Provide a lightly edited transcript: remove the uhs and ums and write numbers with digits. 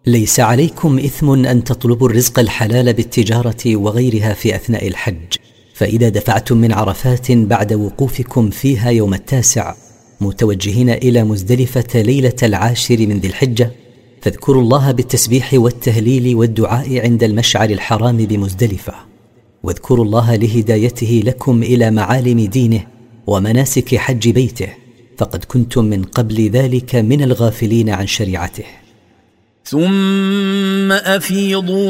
ليس عليكم إثم أن تطلبوا الرزق الحلال بالتجارة وغيرها في أثناء الحج، فإذا دفعتم من عرفات بعد وقوفكم فيها يوم 9 متوجهين إلى مزدلفة ليلة 10 من ذي الحجة، فاذكروا الله بالتسبيح والتهليل والدعاء عند المشعر الحرام بمزدلفة، واذكروا الله لهدايته لكم إلى معالم دينه ومناسك حج بيته، فقد كنتم من قبل ذلك من الغافلين عن شريعته. ثم أفيضوا